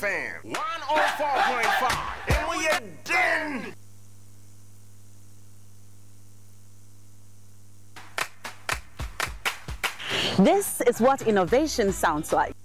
FM 104.5, and we are done. This is what innovation sounds like.